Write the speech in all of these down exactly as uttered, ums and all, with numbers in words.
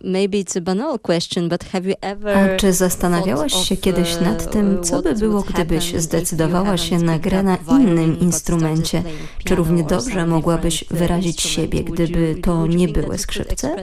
A czy zastanawiałaś się kiedyś nad tym, co by było, gdybyś zdecydowała się na grę na innym instrumencie? Czy równie dobrze mogłabyś wyrazić siebie, gdyby to nie były skrzypce?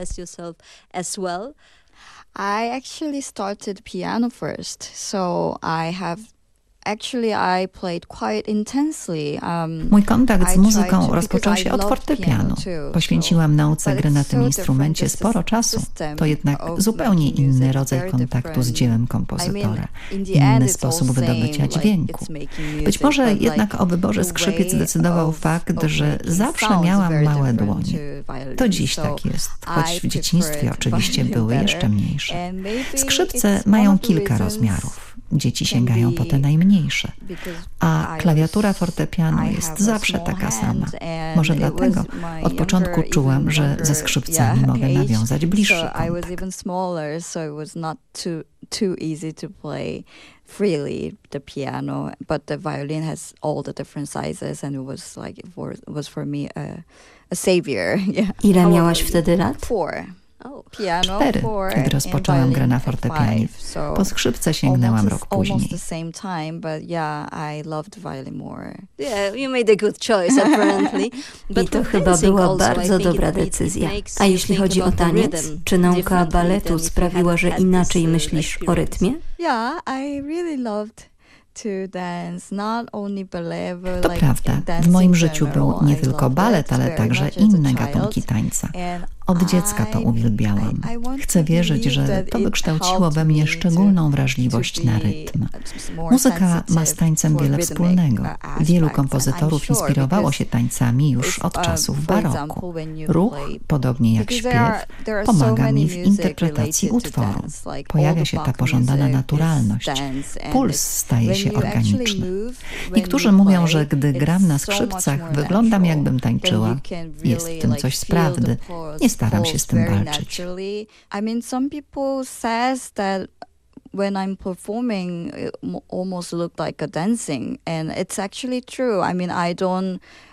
I actually started piano first, so I have Actually, I played quite intensely. Um, Mój kontakt z I muzyką tried to- rozpoczął because się I od loved fortepianu. piano too, Poświęciłam so- nauce but gry it's na so tym different. instrumencie This is sporo a czasu. system To jednak of zupełnie making inny music, rodzaj very kontaktu z different. dziełem I kompozytora, mean, in the end inny it's sposób all same, wydobycia like dźwięku. it's making Być music, może but, like, jednak o wyborze the skrzypiec way decydował of- fakt, of że making zawsze sounds miałam very małe different dłonie. to violin. To dziś So tak jest, I choć w dzieciństwie preferred oczywiście violin były better. jeszcze mniejsze. And maybe Skrzypce it's mają one of the kilka reasons rozmiarów. Dzieci can sięgają po be- te najmniejsze. because A I klawiatura was- fortepianu I jest have a zawsze small taka hand sama. and Może it dlatego was my od początku younger, czułam, even że younger, ze skrzypcami yeah, mogę age. nawiązać bliższy So I was kontakt. even smaller, so it was not too too easy to play freely the piano, but the violin has all the different sizes, and it was like for it was for me a a savior. Yeah. Ile How miałaś old are wtedy lat? you? Four. Piano Cztery, four kiedy and rozpoczęłam violin grę na at fortepianie. five, so Po skrzypce sięgnęłam almost rok the- Almost później. the same time, but yeah, I loved violin more. Yeah, you made a good choice apparently. I But to with chyba dancing była also, I bardzo think dobra it- it- it decyzja. makes A you jeśli think chodzi o about the taniec, rhythm czy nauka differently than baletu if you sprawiła, hadn't że had inaczej this, uh, myślisz o experience? rytmie? Yeah, I really loved to dance, not only ballet, but To like prawda, in w dancing moim in życiu był general. nie I tylko loved balet, it ale very także much as a inne child. gatunki tańca. And Od dziecka to I- uwielbiałam. I- I want Chcę to wierzyć, believe że that to it wykształciło helped we mnie me to- szczególną wrażliwość to na be rytm. more Muzyka ma sensitive z tańcem for wiele rhythmic, wspólnego. uh, Wielu aspects. kompozytorów I'm sure, inspirowało because się tańcami już it's, od uh, czasów for baroku. example, when you Ruch, play- podobnie jak because there are- śpiew, there are so pomaga many mi w music interpretacji related to utworu. dance, like Pojawia all się the ta Bach pożądana music is naturalność. dance and Puls it's- staje when się you actually organiczny. move, when Niektórzy you mówią, play, że gdy it's gram na so much skrzypcach, more wyglądam natural. jakbym Then tańczyła. you can Jest w really, tym like, coś z feel the prawdy. pulse- Nie staram się pulse z tym very walczyć. naturally. I mean, some people says that when I'm performing, it m- almost look like a dancing, and it's actually true. I mean, I don't,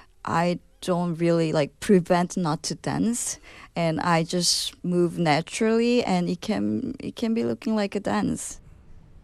I don't really like prevent not to dance, and I just move naturally, and it can it can be looking like a dance.